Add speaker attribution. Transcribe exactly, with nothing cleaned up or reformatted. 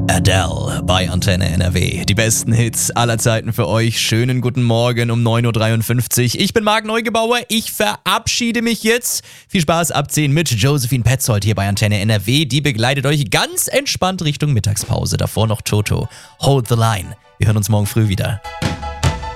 Speaker 1: Adele bei Antenne N R W. Die besten Hits aller Zeiten für euch. Schönen guten Morgen um neun Uhr dreiundfünfzig. Ich bin Marc Neugebauer. Ich verabschiede mich jetzt. Viel Spaß ab zehn mit Josephine Petzold hier bei Antenne N R W. Die begleitet euch ganz entspannt Richtung Mittagspause. Davor noch Toto. Hold the line. Wir hören uns morgen früh wieder.